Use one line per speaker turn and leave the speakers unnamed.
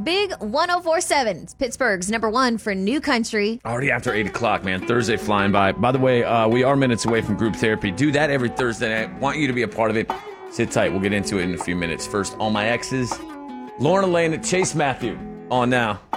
Big 104.7. It's Pittsburgh's number one for new country.
Already after 8 o'clock, man. Thursday flying by. By the way, we are minutes away from group therapy. Do that every Thursday night. Want you to be a part of it. Sit tight. We'll get into it in a few minutes. First, All My Exes. Lorna Lane and Chase Matthew on now.